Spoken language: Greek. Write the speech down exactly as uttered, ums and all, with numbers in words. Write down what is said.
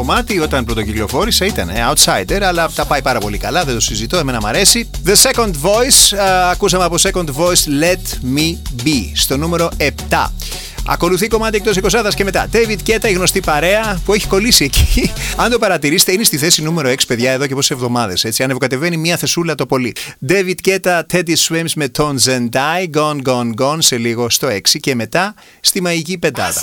κομμάτι όταν πρωτοκυκλοφόρησε ήταν ε, Outsider, αλλά τα πάει πάρα πολύ καλά, δεν το συζητώ, εμένα μ' αρέσει. The Second Voice, α, ακούσαμε από Second Voice Let Me Be, στο νούμερο επτά. Ακολουθεί κομμάτι εκτός εικοσάδας και μετά David Guetta, η γνωστή παρέα που έχει κολλήσει εκεί. Αν το παρατηρήσετε, είναι στη θέση νούμερο έξι, παιδιά, εδώ και πόσες εβδομάδες. Έτσι, ανεβοκατεβαίνει μία θεσούλα το πολύ. David Guetta, Teddy Swims με τον Zendai, Gone Gone Gone σε λίγο στο έξι και μετά στη μαγική πεντάδα.